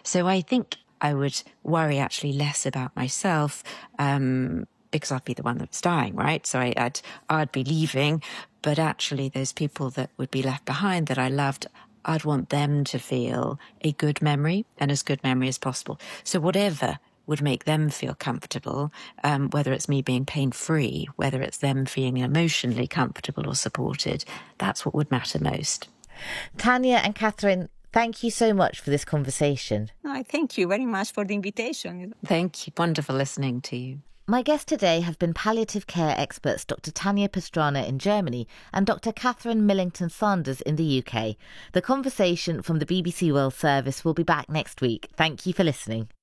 So I think I would worry actually less about myself, because I'd be the one that's dying, right? So I'd be leaving, but actually those people that would be left behind that I loved, I'd want them to feel a good memory and as good memory as possible. So whatever would make them feel comfortable, whether it's me being pain-free, whether it's them feeling emotionally comfortable or supported, that's what would matter most. Tanya and Catherine, thank you so much for this conversation. I thank you very much for the invitation. Thank you. Wonderful listening to you. My guests today have been palliative care experts Dr. Tanya Pastrana in Germany and Dr. Catherine Millington-Sanders in the UK. The conversation from the BBC World Service will be back next week. Thank you for listening.